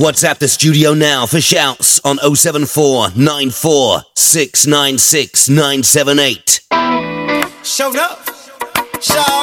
WhatsApp the studio now for shouts on 074 94 696 978. Showed up. Show.